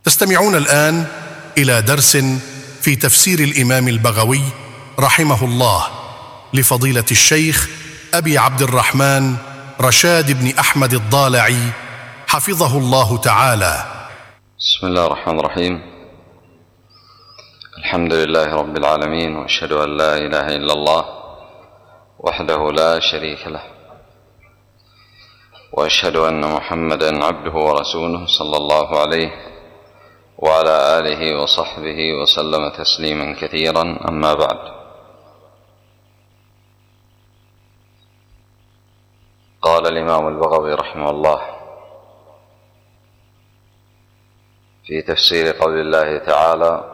تستمعون الآن إلى درس في تفسير الإمام البغوي رحمه الله لفضيلة الشيخ أبي عبد الرحمن رشاد بن أحمد الضالعي حفظه الله تعالى. بسم الله الرحمن الرحيم. الحمد لله رب العالمين، وأشهد أن لا إله إلا الله وحده لا شريك له، وأشهد أن محمدًا عبده ورسوله صلى الله عليه وعلى آله وصحبه وسلم تسليما كثيرا. أما بعد، قال الإمام البغوي رحمه الله في تفسير قول الله تعالى: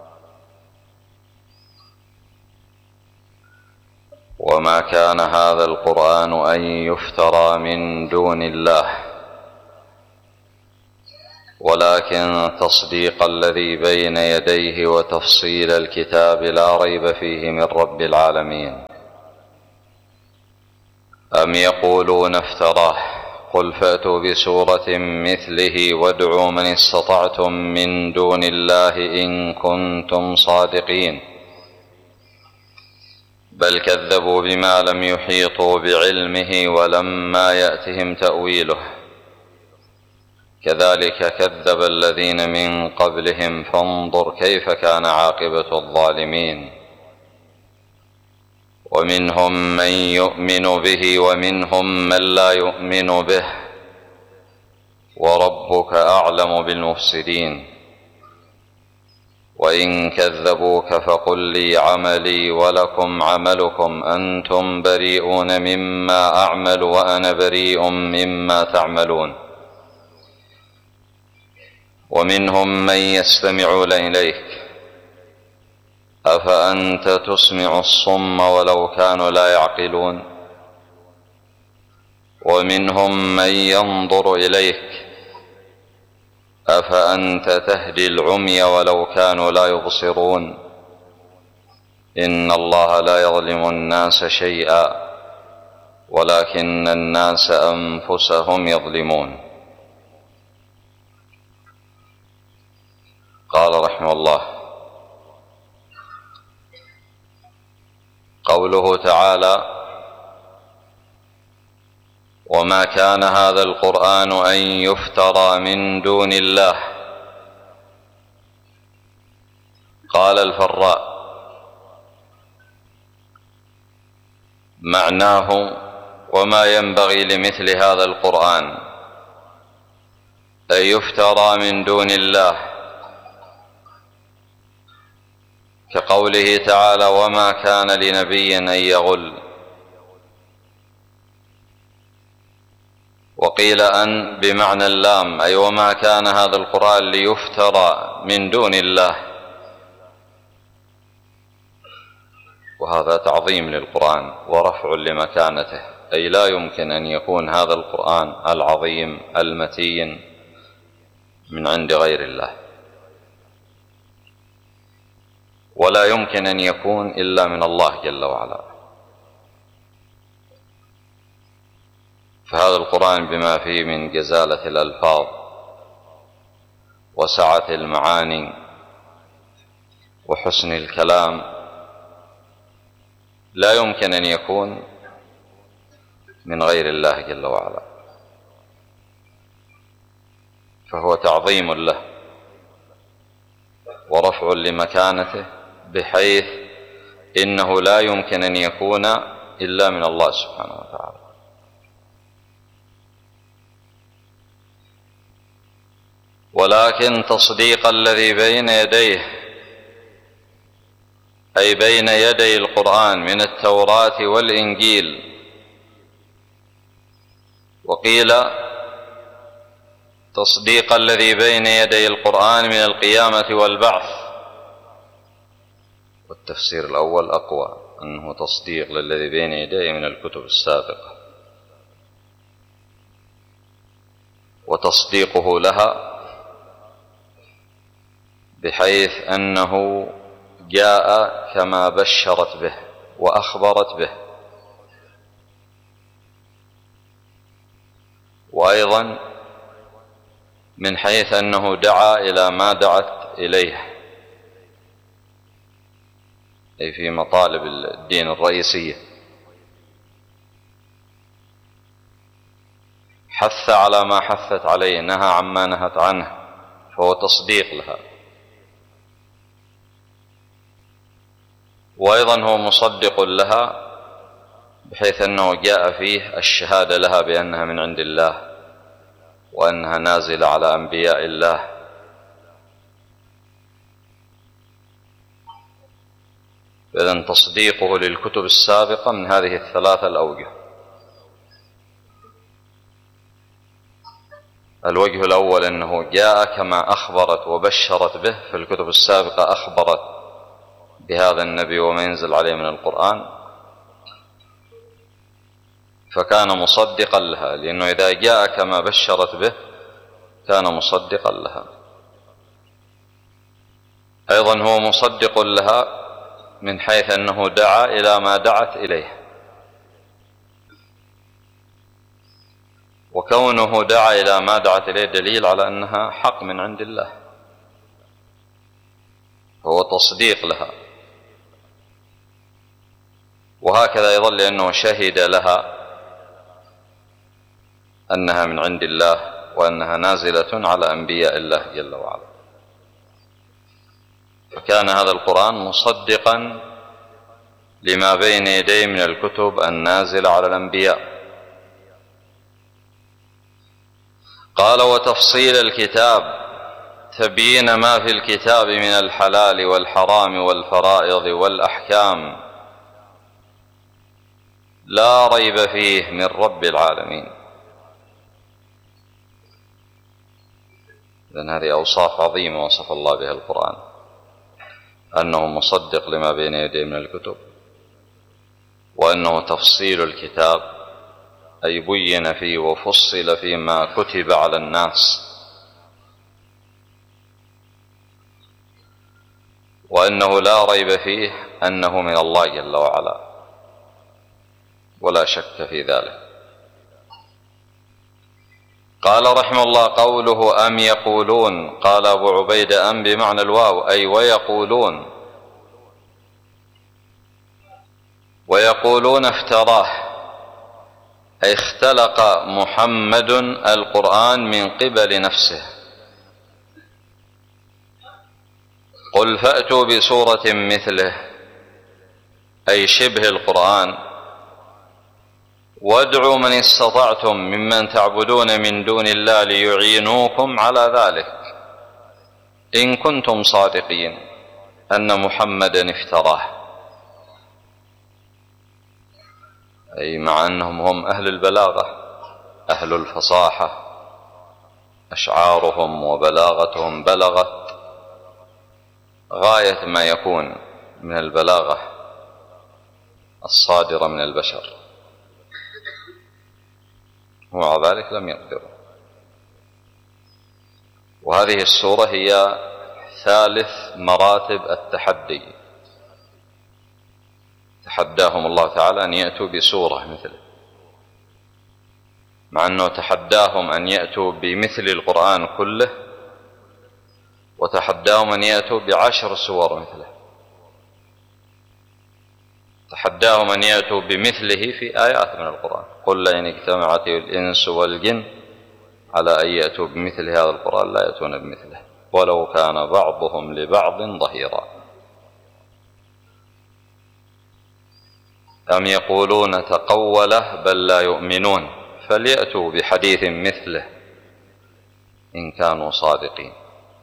وما كان هذا القرآن أن يفترى من دون الله ولكن تصديق الذي بين يديه وتفصيل الكتاب لا ريب فيه من رب العالمين. أم يقولون افتراه قل فأتوا بسورة مثله وادعوا من استطعتم من دون الله إن كنتم صادقين. بل كذبوا بما لم يحيطوا بعلمه ولما يأتهم تأويله كذلك كذب الذين من قبلهم فانظر كيف كان عاقبة الظالمين. ومنهم من يؤمن به ومنهم من لا يؤمن به وربك أعلم بالمفسدين. وإن كذبوك فقل لي عملي ولكم عملكم أنتم بريئون مما أعمل وأنا بريء مما تعملون. ومنهم من يستمعون إليك أفأنت تسمع الصم ولو كانوا لا يعقلون. ومنهم من ينظر إليك أفأنت تهدي العمي ولو كانوا لا يبصرون. إن الله لا يظلم الناس شيئا ولكن الناس أنفسهم يظلمون. قال رحمه الله: قوله تعالى: وما كان هذا القرآن أن يفترى من دون الله. قال الفراء: معناه وما ينبغي لمثل هذا القرآن أن يفترى من دون الله، كقوله تعالى: وما كان لنبي أن يغل. وقيل أن بمعنى اللام، أي وما كان هذا القرآن ليفترى من دون الله، وهذا تعظيم للقرآن ورفع لمكانته، أي لا يمكن أن يكون هذا القرآن العظيم المتين من عند غير الله، ولا يمكن أن يكون إلا من الله جل وعلا. فهذا القرآن بما فيه من جزالة الألفاظ وسعة المعاني وحسن الكلام لا يمكن أن يكون من غير الله جل وعلا، فهو تعظيم له ورفع لمكانته، بحيث إنه لا يمكن أن يكون إلا من الله سبحانه وتعالى. ولكن تصديق الذي بين يديه، أي بين يدي القرآن من التوراة والإنجيل. وقيل تصديق الذي بين يدي القرآن من القيامة والبعث، والتفسير الأول أقوى، أنه تصديق للذي بين يديه من الكتب السابقة، وتصديقه لها بحيث أنه جاء كما بشرت به وأخبرت به. وأيضا من حيث أنه دعا إلى ما دعت إليه، أي في مطالب الدين الرئيسية، حث على ما حثت عليه، نهى عما نهت عنه، فهو تصديق لها. وأيضا هو مصدق لها بحيث أنه جاء فيه الشهادة لها بأنها من عند الله وأنها نازلة على أنبياء الله. إذن تصديقه للكتب السابقة من هذه الثلاثة الأوجه. الوجه الأول أنه جاء كما أخبرت وبشرت به، في الكتب السابقة أخبرت بهذا النبي وما ينزل عليه من القرآن، فكان مصدقا لها، لأنه إذا جاء كما بشرت به كان مصدقا لها. أيضا هو مصدق لها من حيث أنه دعا إلى ما دعت إليه، وكونه دعا إلى ما دعت إليه دليل على أنها حق من عند الله، هو تصديق لها. وهكذا يظل لأنه شهد لها أنها من عند الله وأنها نازلة على أنبياء الله جل وعلا. فكان هذا القرآن مصدقا لما بين يديه من الكتب النازلة على الأنبياء. قال: وتفصيل الكتاب، تبيين ما في الكتاب من الحلال والحرام والفرائض والأحكام لا ريب فيه من رب العالمين. إذن هذه أوصاف عظيمة وصف الله بها القرآن، أنه مصدق لما بين يديه من الكتب، وأنه تفصيل الكتاب، أي بين فيه وفصل فيما كتب على الناس، وأنه لا ريب فيه أنه من الله جل وعلا، ولا شك في ذلك. قال رحمه الله: قوله أم يقولون، قال أبو عبيدة أم بمعنى الواو، أي ويقولون. ويقولون افتراه، أي اختلق محمد القرآن من قبل نفسه. قل فأتوا بسورة مثله، أي شبه القرآن، وادعوا من استطعتم ممن تعبدون من دون الله ليعينوكم على ذلك إن كنتم صادقين أن محمدا افتراه. أي مع أنهم هم أهل البلاغة، أهل الفصاحة، أشعارهم وبلاغتهم بلغت غاية ما يكون من البلاغة الصادرة من البشر، ومع ذلك لم يقدروا. وهذه السورة هي ثالث مراتب التحدي، تحداهم الله تعالى أن يأتوا بسورة مثله، مع أنه تحداهم أن يأتوا بمثل القرآن كله، وتحداهم أن يأتوا ب10 سور مثله، تحداهم أن يأتوا بمثله في آيات من القرآن. قل لئن اجتمعت الإنس والجن على أن يأتوا بمثل هذا القرآن لا يأتون بمثله ولو كان بعضهم لبعض ظهيرا. أم يقولون تقوله بل لا يؤمنون فليأتوا بحديث مثله إن كانوا صادقين.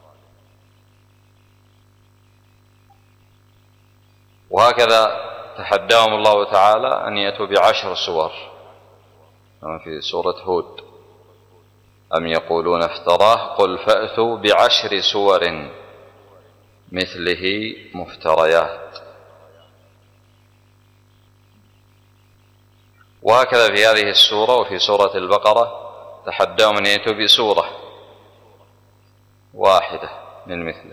وهكذا تحداهم الله تعالى أن يأتوا ب10 سور، كما في سورة هود: أم يقولون افتراه قل فأتوا ب10 سور مثله مفتريات. وهكذا في هذه السورة وفي سورة البقرة تحداهم أن يأتوا بسورة واحدة من مثله،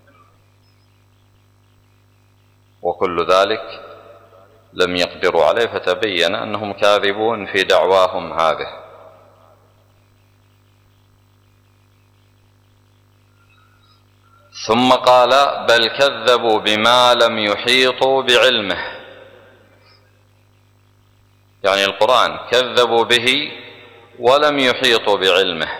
وكل ذلك لم يقدروا عليه، فتبين أنهم كاذبون في دعواهم هذه. ثم قال بل كذبوا بما لم يحيطوا بعلمه، يعني القرآن كذبوا به ولم يحيطوا بعلمه.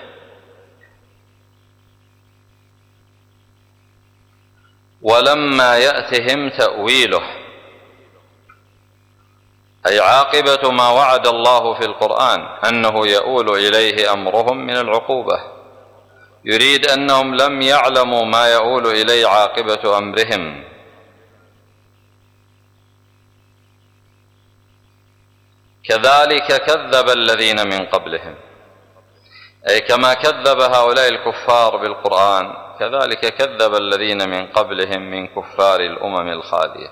ولما يأتهم تأويله، أي عاقبة ما وعد الله في القرآن أنه يؤول إليه أمرهم من العقوبة، يريد أنهم لم يعلموا ما يؤول إليه عاقبة أمرهم. كذلك كذب الذين من قبلهم، أي كما كذب هؤلاء الكفار بالقرآن كذلك كذب الذين من قبلهم من كفار الأمم الخالية.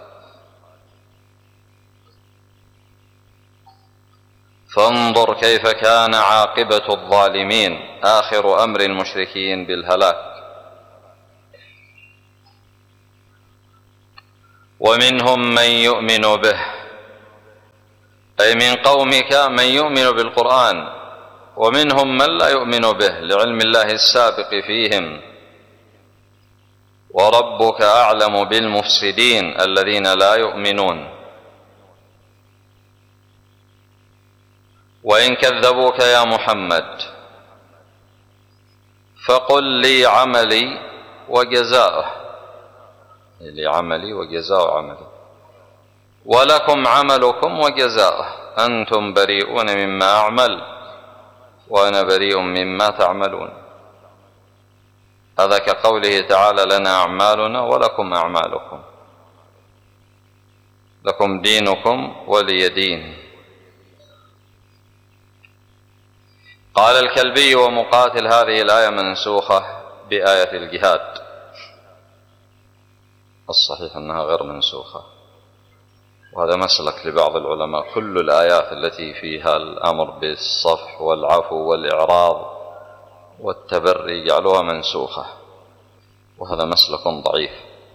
فانظر كيف كان عاقبة الظالمين، آخر أمر المشركين بالهلاك. ومنهم من يؤمن به، أي من قومك من يؤمن بالقرآن، ومنهم من لا يؤمن به لعلم الله السابق فيهم. وربك أعلم بالمفسدين الذين لا يؤمنون. وإن كذبوك يا محمد فقل لي عملي وجزاؤه، لي عملي وجزاء عملي، ولكم عملكم وجزاؤه، أنتم بريئون مما أعمل وأنا بريء مما تعملون. هذا كقوله تعالى لنا أعمالنا ولكم أعمالكم، لكم دينكم ولي دين. قال الكلبي ومقاتل هذه الآية منسوخة بآية الجهاد، الصحيح أنها غير منسوخة، وهذا مسلك لبعض العلماء، كل الآيات التي فيها الأمر بالصفح والعفو والإعراض والتبري جعلوها منسوخة، وهذا مسلك ضعيف.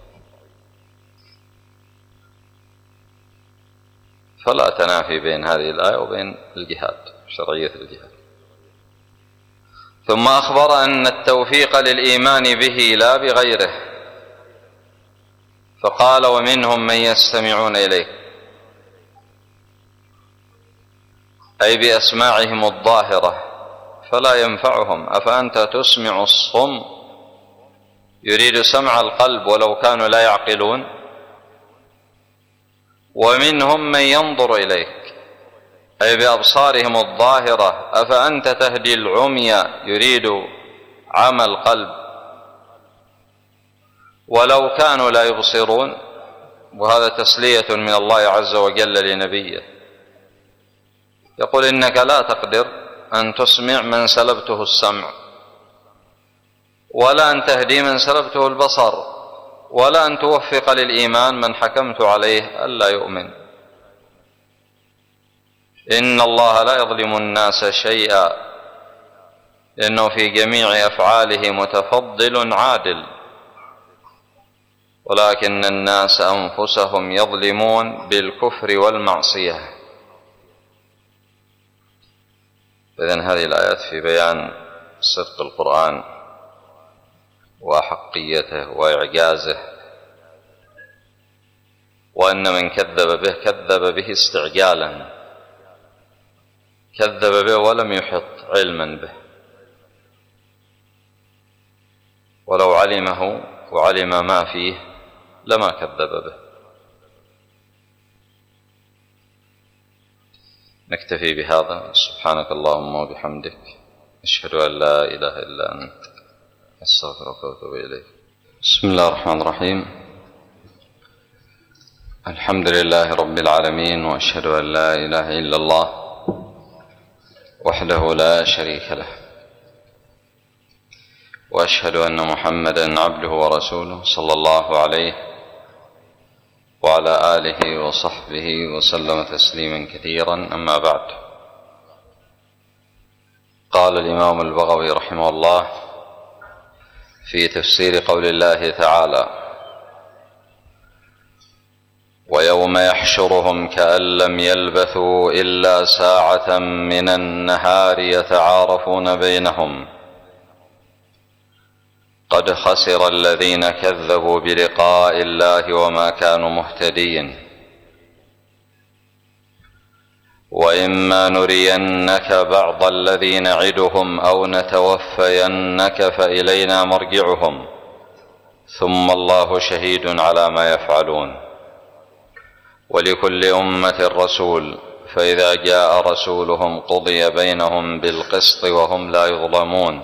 فلا تنافي بين هذه الآية وبين الجهاد، شرعية الجهاد. ثم أخبر أن التوفيق للإيمان به لا بغيره، فقال ومنهم من يستمعون إليك، أي بأسماعهم الظاهرة فلا ينفعهم. أفأنت تسمع الصم، يريد سمع القلب ولو كانوا لا يعقلون. ومنهم من ينظر إليك، أي بأبصارهم الظاهرة. أفأنت تهدي العمي، يريد عمى القلب ولو كانوا لا يبصرون. وهذا تسلية من الله عز وجل لنبيه، يقول إنك لا تقدر أن تسمع من سلبته السمع، ولا أن تهدي من سلبته البصر، ولا أن توفق للإيمان من حكمت عليه ألا يؤمن. إن الله لا يظلم الناس شيئا، لأنه في جميع أفعاله متفضل عادل، ولكن الناس أنفسهم يظلمون بالكفر والمعصية. إذن هذه الآيات في بيان صدق القرآن وأحقيته وإعجازه، وأن من كذب به كذب به استعجالا، كذب به ولم يحط علما به، ولو علمه وعلم ما فيه لما كذب به. نكتفي بهذا. سبحانك اللهم وبحمدك، أشهد أن لا إله إلا أنت، أستغفرك وأتوب إليك. بسم الله الرحمن الرحيم. الحمد لله رب العالمين، وأشهد أن لا إله إلا الله وحده لا شريك له، وأشهد أن محمدًا عبده ورسوله صلى الله عليه وعلى آله وصحبه وسلم تسليما كثيرا. أما بعد، قال الإمام البغوي رحمه الله في تفسير قول الله تعالى: ويوم يحشرهم كأن لم يلبثوا إلا ساعة من النهار يتعارفون بينهم قد خسر الذين كذبوا بلقاء الله وما كانوا مهتدين وإما نرينك بعض الذي نعدهم أو نتوفينك فإلينا مرجعهم ثم الله شهيد على ما يفعلون ولكل أمة رسول فإذا جاء رسولهم قضي بينهم بالقسط وهم لا يظلمون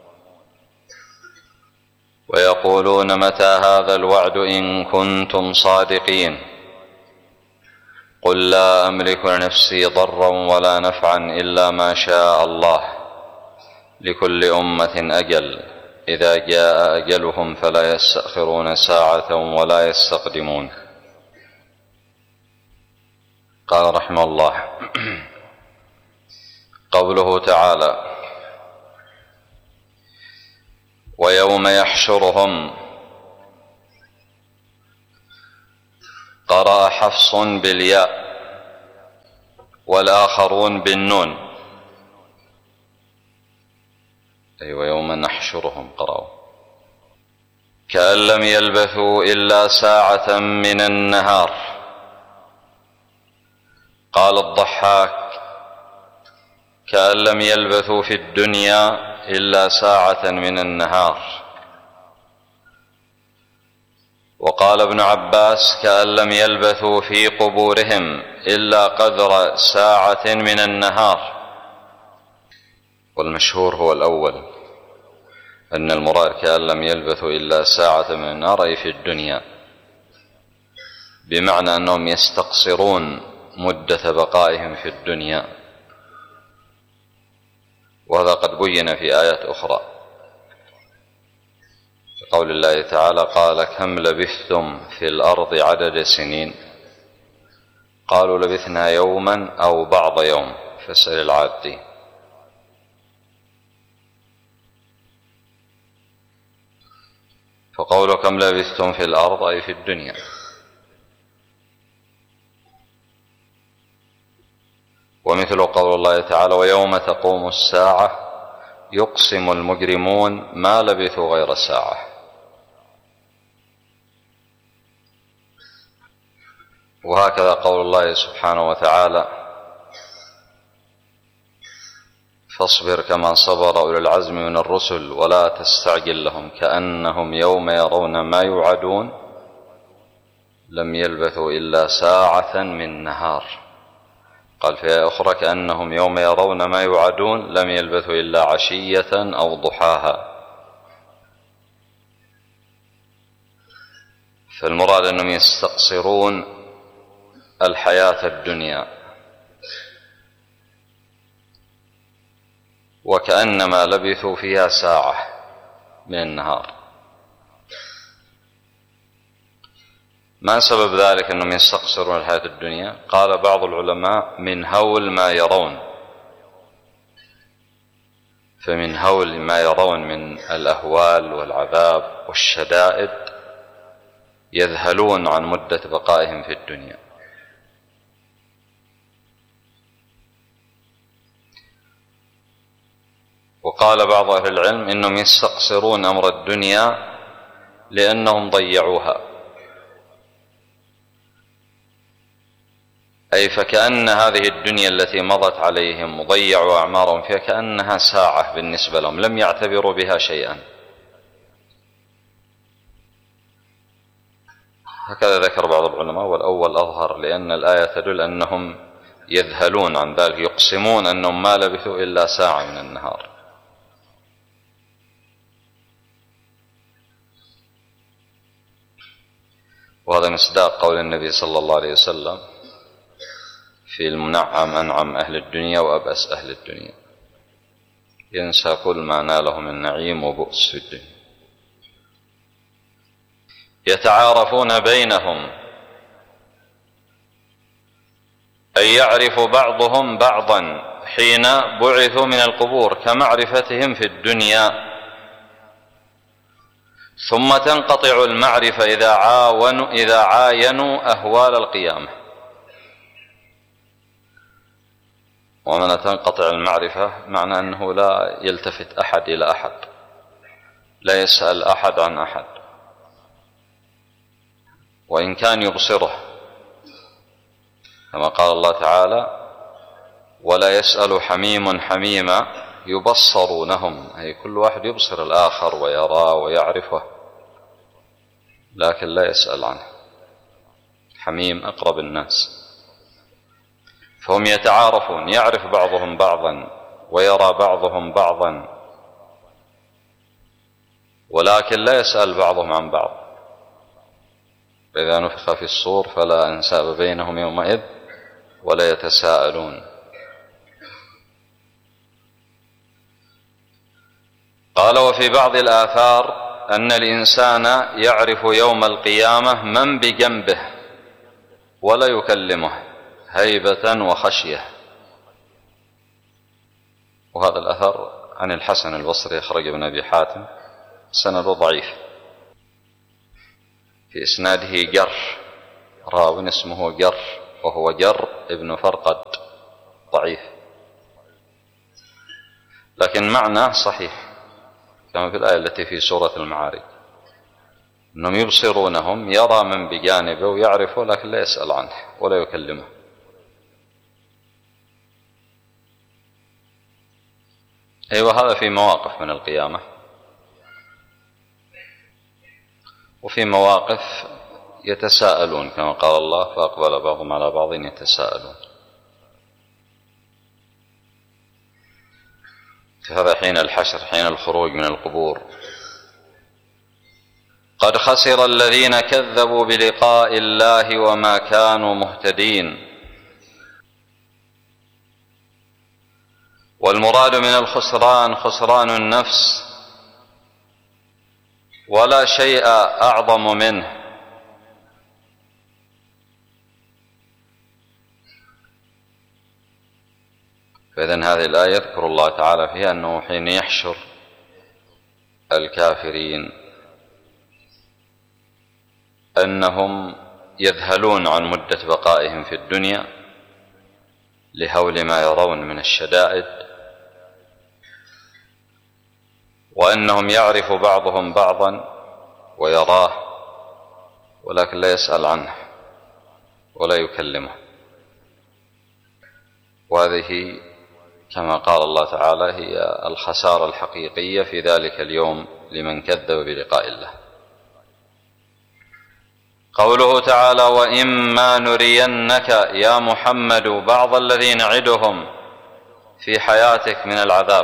ويقولون متى هذا الوعد إن كنتم صادقين قل لا أملك لنفسي ضرا ولا نفعا إلا ما شاء الله لكل أمة أجل إذا جاء أجلهم فلا يستأخرون ساعة ولا يستقدمون. قال رحمه الله: قوله تعالى: ويوم يحشرهم، قرأ حفص بالياء والآخرون بالنون، أي ويوم نحشرهم قرأوا، كأن لم يلبثوا إلا ساعة من النهار. قال الضحاك: كأن لم يلبثوا في الدنيا إلا ساعة من النهار. وقال ابن عباس: كأن لم يلبثوا في قبورهم إلا قدر ساعة من النهار. والمشهور هو الأول، أن المراد كأن لم يلبثوا إلا ساعة من النهار أي في الدنيا، بمعنى أنهم يستقصرون مدة بقائهم في الدنيا، وهذا قد بين في آيات أخرى قول الله تعالى: قال كم لبثتم في الأرض عدد سنين قالوا لبثنا يوما أو بعض يوم فاسأل العادين. فقول كم لبثتم في الأرض أي في الدنيا. ومثل قول الله تعالى: ويوم تقوم الساعة يقسم المجرمون ما لبثوا غير ساعة. وهكذا قول الله سبحانه وتعالى: فاصبر كما صبر أولو العزم من الرسل ولا تستعجل لهم كأنهم يوم يرون ما يوعدون لم يلبثوا إلا ساعة من نهار. قال في آية أخرى: كأنهم يوم يرون ما يوعدون لم يلبثوا إلا عشية أو ضحاها. فالمراد أنهم يستقصرون الحياة الدنيا، وكأنما لبثوا فيها ساعة من النهار. ما سبب ذلك أنهم يستقصرون الحياة الدنيا؟ قال بعض العلماء: من هول ما يرون، فمن هول ما يرون من الأهوال والعذاب والشدائد يذهلون عن مدة بقائهم في الدنيا. وقال بعض أهل العلم إنهم يستقصرون أمر الدنيا لأنهم ضيعوها، أي فكأن هذه الدنيا التي مضت عليهم وضيعوا أعمارهم فيها كأنها ساعة بالنسبة لهم، لم يعتبروا بها شيئا. هكذا ذكر بعض العلماء، والأول أظهر، لأن الآية تدل أنهم يذهلون عن ذلك، يقسمون أنهم ما لبثوا إلا ساعة من النهار. وهذا مصداق قول النبي صلى الله عليه وسلم في المنعم: أنعم أهل الدنيا وأبأس أهل الدنيا، ينسى كل ما ناله من نعيم وبؤس في الدنيا. يتعارفون بينهم، أي يعرف بعضهم بعضا حين بعثوا من القبور كمعرفتهم في الدنيا، ثم تنقطع المعرفة إذا عاينوا أهوال القيامة. ومن تنقطع المعرفة معنى أنه لا يلتفت أحد إلى أحد، لا يسأل أحد عن أحد، وإن كان يبصره، كما قال الله تعالى: ولا يسأل حميم حميما يبصرونهم، أي كل واحد يبصر الآخر ويراه ويعرفه، لكن لا يسأل عنه. حميم أقرب الناس، فهم يتعارفون، يعرف بعضهم بعضا ويرى بعضهم بعضا، ولكن لا يسأل بعضهم عن بعض. فإذا نفخ في الصور فلا أنساب بينهم يومئذ ولا يتساءلون. قال: وفي بعض الآثار أن الإنسان يعرف يوم القيامة من بجنبه ولا يكلمه هيبة وخشية. وهذا الأثر عن الحسن البصري، أخرج ابن أبي حاتم، سنده ضعيف، في إسناده جر، راو اسمه جر، وهو جر ابن فرقد، ضعيف، لكن معناه صحيح، كما في الآية التي في سورة المعارج: أنهم يبصرونهم، يرى من بجانبه ويعرفه، لكن لا يسأل عنه ولا يكلمه. أيوة، هذا في مواقف من القيامة، وفي مواقف يتساءلون، كما قال الله: فأقبل بعضهم على بعض يتساءلون. هذا حين الحشر، حين الخروج من القبور. قد خسر الذين كذبوا بلقاء الله وما كانوا مهتدين. والمراد من الخسران خسران النفس، ولا شيء أعظم منه. فإذن هذه الآية يذكر الله تعالى فيها أنه حين يحشر الكافرين أنهم يذهلون عن مدة بقائهم في الدنيا لهول ما يرون من الشدائد، وأنهم يعرف بعضهم بعضا ويراه، ولكن لا يسأل عنه ولا يكلمه. وهذه كما قال الله تعالى هي الخسارة الحقيقية في ذلك اليوم لمن كذب بلقاء الله. قوله تعالى: وإما نرينك يا محمد بعض الذي نعدهم في حياتك من العذاب.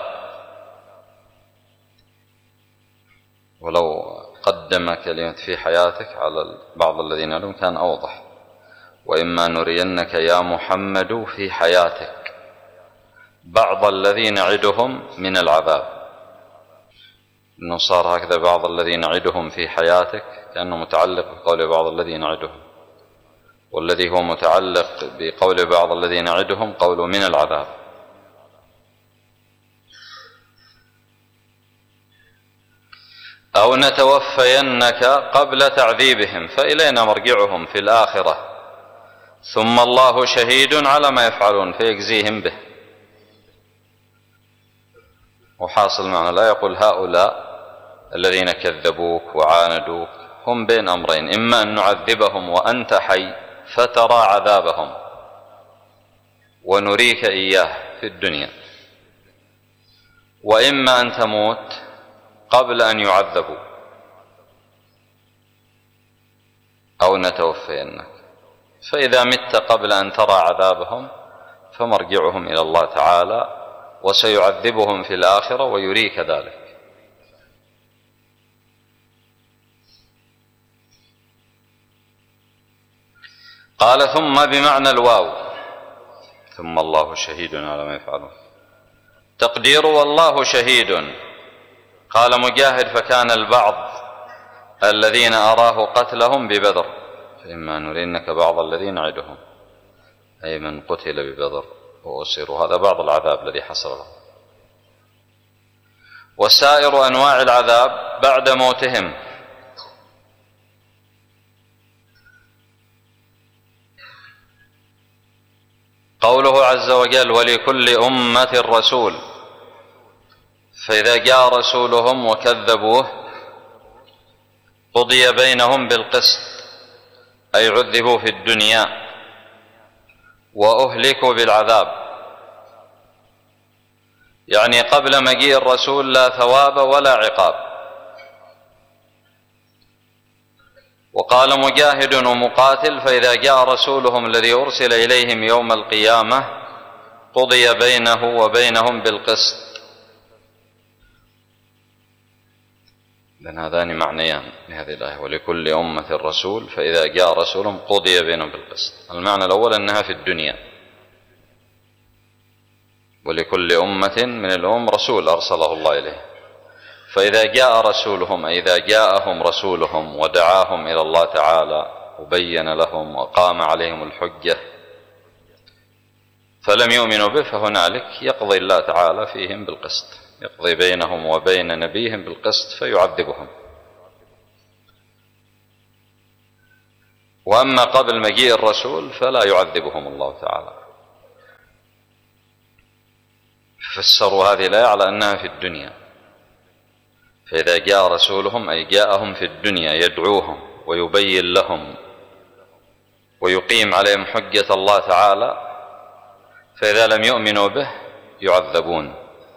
ولو قدم كلمة في حياتك على بعض الذين نعدهم كان أوضح. وإما نرينك يا محمد في حياتك بعض الذي نعدهم من العذاب، إنه صار هكذا بعض الذي نعدهم في حياتك كأنه متعلق بقول بعض الذي نعدهم، والذي هو متعلق بقول بعض الذي نعدهم قول من العذاب. أو نتوفينك قبل تعذيبهم فإلينا مرجعهم في الآخرة ثم الله شهيد على ما يفعلون فيجزيهم به. وحاصل معنا لا يقول هؤلاء الذين كذبوك وعاندوك هم بين أمرين: إما أن نعذبهم وأنت حي فترى عذابهم ونريك إياه في الدنيا، وإما أن تموت قبل أن يعذبوا. أو نتوفينك، فإذا مت قبل أن ترى عذابهم فمرجعهم إلى الله تعالى وسيعذبهم في الآخرة ويريك ذلك. قال: ثم بمعنى الواو، ثم الله شهيد على ما يفعلون. تقدير والله شهيد. قال مجاهد: فكان البعض الذين أراه قتلهم ببدر، فإما نرينك بعض الذين نعدهم، أي من قتل ببدر وأسروا، هذا بعض العذاب الذي حصل له. وسائر أنواع العذاب بعد موتهم. قوله عز وجل: ولكل أمة رسول، فإذا جاء رسولهم وكذبوه قضي بينهم بالقسط، أي عذبوا في الدنيا وأهلكوا بالعذاب، يعني قبل مجيء الرسول لا ثواب ولا عقاب. وقال مجاهد ومقاتل: فإذا جاء رسولهم الذي أرسل إليهم يوم القيامة قضي بينه وبينهم بالقسط. لأن هذان معنيان لهذه الآية: ولكل أمة رسول فإذا جاء رسولهم قضي بينهم بالقسط. المعنى الأول أنها في الدنيا، ولكل أمة من الأمم رسول أرسله الله إليه، فإذا جاء رسولهم أي إذا جاءهم رسولهم ودعاهم إلى الله تعالى وبين لهم وقام عليهم الحجة فلم يؤمنوا به، فهنالك يقضي الله تعالى فيهم بالقسط، يقضي بينهم وبين نبيهم بالقسط فيعذبهم. وأما قبل مجيء الرسول فلا يعذبهم الله تعالى. فسروا هذه الآية على أنها في الدنيا، فإذا جاء رسولهم أي جاءهم في الدنيا يدعوهم ويبين لهم ويقيم عليهم حجة الله تعالى، فإذا لم يؤمنوا به يعذبون.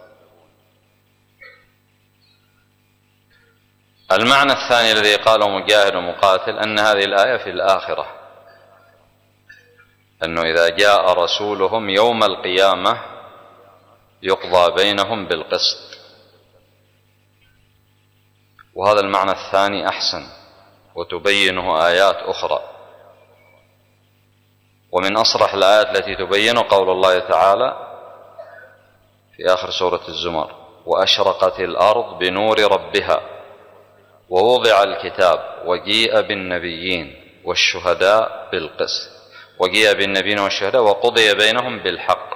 المعنى الثاني الذي قاله مجاهد ومقاتل أن هذه الآية في الآخرة، أنه إذا جاء رسولهم يوم القيامة يقضى بينهم بالقسط. وهذا المعنى الثاني أحسن وتبينه آيات أخرى. ومن أصرح الآيات التي تبين قول الله تعالى في آخر سورة الزمر: وأشرقت الأرض بنور ربها ووضع الكتاب وجيء بالنبيين والشهداء بالقسط، وجيء بالنبيين والشهداء وقضي بينهم بالحق.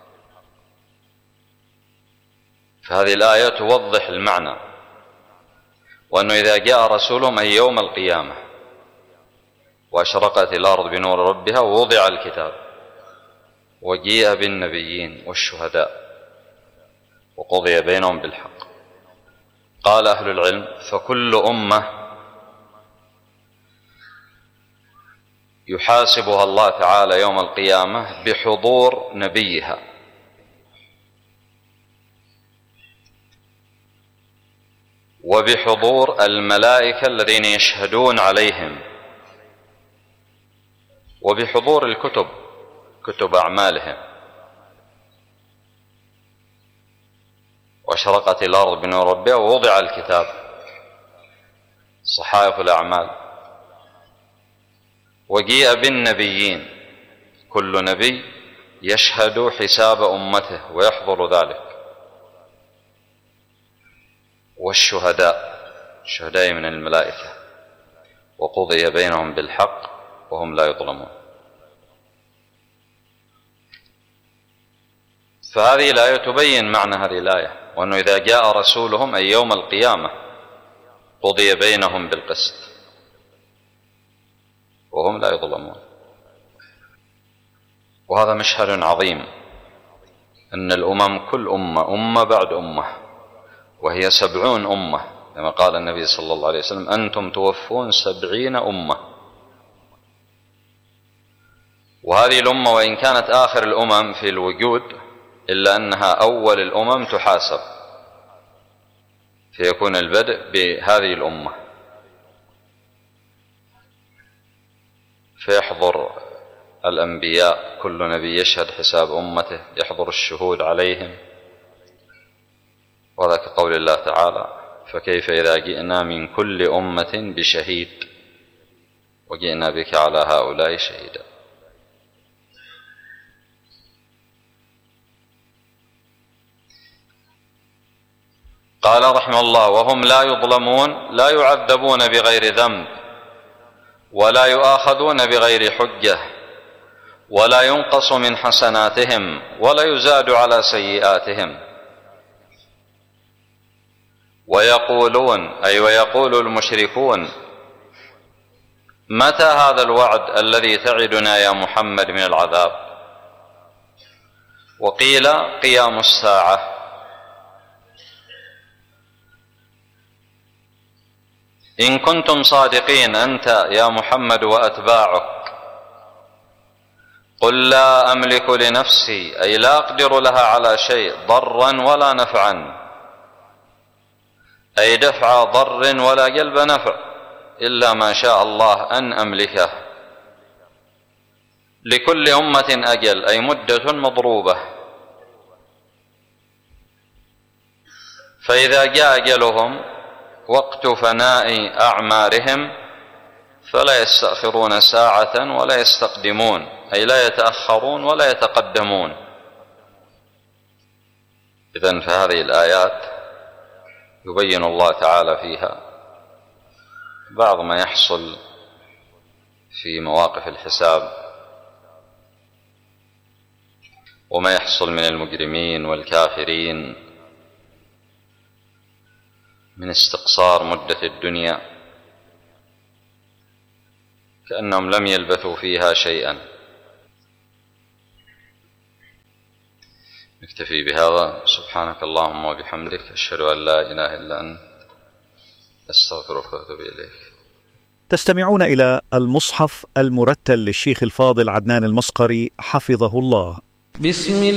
فهذه الآية توضح المعنى، وأنه إذا جاء رسولهم أي يوم القيامة وأشرقت الأرض بنور ربها ووضع الكتاب وجيء بالنبيين والشهداء وقضي بينهم بالحق. قال أهل العلم: فكل أمة يحاسبها الله تعالى يوم القيامة بحضور نبيها، وبحضور الملائكة الذين يشهدون عليهم، وبحضور الكتب، كتب أعمالهم. وأشرقت الأرض بنور ربها ووضع الكتاب، صحائف الأعمال. وجيء بالنبيين، كل نبي يشهد حساب أمته ويحضر ذلك. والشهداء، الشهداء من الملائكة، وقضي بينهم بالحق وهم لا يظلمون. فهذه الآية تبين معنى هذه الآية، وأنه إذا جاء رسولهم أي يوم القيامة قضي بينهم بالقسط وهم لا يظلمون. وهذا مشهد عظيم، أن الأمم كل أمة بعد أمة، وهي 70 أمة، كما قال النبي صلى الله عليه وسلم: أنتم توفون 70 أمة. وهذه الأمة وإن كانت آخر الأمم في الوجود إلا أنها أول الأمم تحاسب، فيكون البدء بهذه الأمة، فيحضر الأنبياء، كل نبي يشهد حساب أمته، يحضر الشهود عليهم. وذلك قول الله تعالى: فكيف إذا جئنا من كل أمة بشهيد وجئنا بك على هؤلاء شهيدا. قال رحمه الله: وهم لا يظلمون، لا يعذبون بغير ذنب، ولا يؤاخذون بغير حجة، ولا ينقص من حسناتهم، ولا يزاد على سيئاتهم. ويقولون، أي ويقول المشركون: متى هذا الوعد الذي تعدنا يا محمد من العذاب؟ وقيل: قيام الساعة. إن كنتم صادقين أنت يا محمد وأتباعك، قل لا أملك لنفسي، أي لا أقدر لها على شيء ضرا ولا نفعا، أي دفع ضر ولا جلب نفع، إلا ما شاء الله أن أملكه. لكل أمة أجل، أي مدة مضروبة، فإذا جاء أجلهم وقت فناء أعمارهم فلا يستأخرون ساعة ولا يستقدمون، أي لا يتأخرون ولا يتقدمون. إذن فهذه الآيات يبين الله تعالى فيها بعض ما يحصل في مواقف الحساب، وما يحصل من المجرمين والكافرين من استقصار مدة الدنيا كأنهم لم يلبثوا فيها شيئا. نكتفي بهذا. سبحانك اللهم وبحمدك، أشهد أن لا إله إلا أنت، أستغفرك وأتوب إليك. تستمعون إلى المصحف المرتل للشيخ الفاضل عدنان المصقري حفظه الله.